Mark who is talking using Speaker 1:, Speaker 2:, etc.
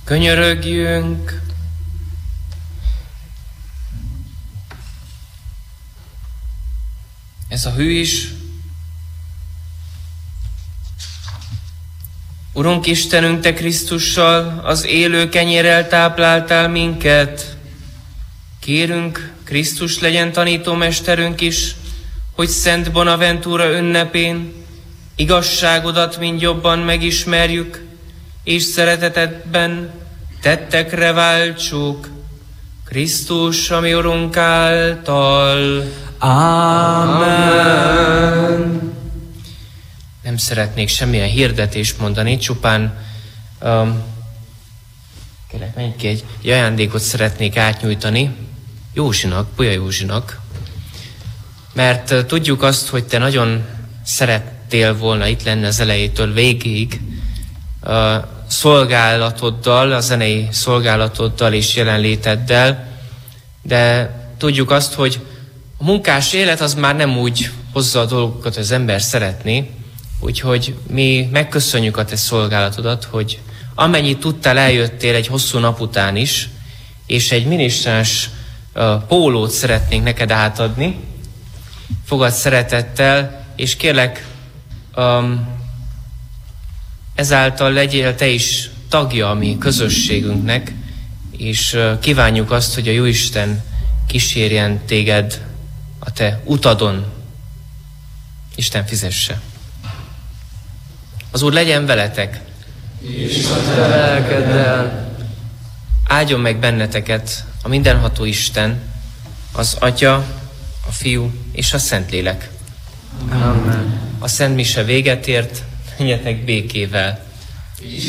Speaker 1: Könyörögjünk! Ez a hű is. Urunk Istenünk, Te Krisztussal, az élő kenyérrel tápláltál minket. Kérünk, Krisztus legyen tanítómesterünk is, hogy Szent Bonaventura ünnepén igazságodat mind jobban megismerjük, és szeretetedben tettekre váltsuk. Krisztus, ami Urunk által.
Speaker 2: Amen.
Speaker 1: Nem szeretnék semmilyen hirdetést mondani, csupán kérlek, menj ki, egy ajándékot szeretnék átnyújtani Józsinak, Pulya Józsinak, mert tudjuk azt, hogy te nagyon szerettél volna itt lenni az elejétől végig, szolgálatoddal, a zenei szolgálatoddal és jelenléteddel, de tudjuk azt, hogy a munkás élet az már nem úgy hozza a dolgokat, hogy az ember szeretné, úgyhogy mi megköszönjük a te szolgálatodat, hogy amennyit tudtál, eljöttél egy hosszú nap után is, és egy minisztráns pólót szeretnénk neked átadni. Fogad szeretettel, és kérlek, ezáltal legyél te is tagja a mi közösségünknek, és kívánjuk azt, hogy a Jóisten kísérjen téged a te utadon. Isten fizesse. Az Úr legyen veletek.
Speaker 2: És a te lelkeddel.
Speaker 1: Áldjon meg benneteket a mindenható Isten, az Atya, a Fiú és a Szentlélek.
Speaker 2: Amen.
Speaker 1: A Szent Mise véget ért, menjetek békével.